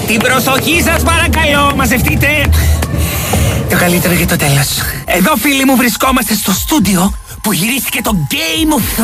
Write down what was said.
Την προσοχή σας παρακαλώ, μαζευτείτε. Το καλύτερο για το τέλος. Εδώ φίλοι μου βρισκόμαστε στο στούντιο που γυρίστηκε το Game of